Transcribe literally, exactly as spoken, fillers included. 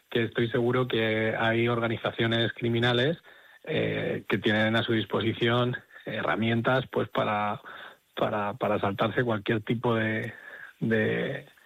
que estoy seguro que hay organizaciones criminales eh, que tienen a su disposición herramientas pues para, para, para saltarse cualquier tipo de, de